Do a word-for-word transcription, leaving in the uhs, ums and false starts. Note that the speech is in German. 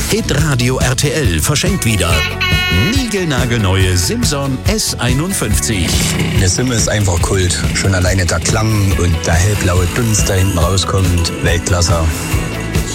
Hitradio R T L verschenkt wieder niegelnagelneue Simson S einundfünfzig. Der Sim ist einfach Kult. Schon alleine der Klang und der hellblaue Dunst, der hinten rauskommt. Weltklasse.